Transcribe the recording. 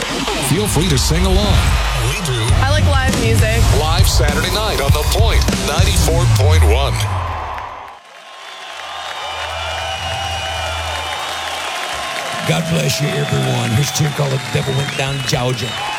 Feel free to sing along. We do. I like live music. Live Saturday night on The Point, 94.1. God bless you, everyone. Here's a tune called The Devil Went Down to Georgia.